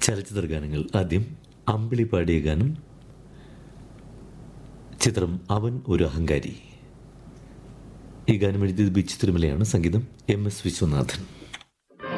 ചലച്ചിത്ര ഗാനങ്ങൾ. ആദ്യം അമ്പിളി പാടിയ ഗാനം, ചിത്രം അവൻ ഒരു അഹങ്കാരി. ഈ ഗാനം എഴുതിയത് ബിച്ചു തിരുമലയാണ്, സംഗീതം എം എസ് വിശ്വനാഥൻ.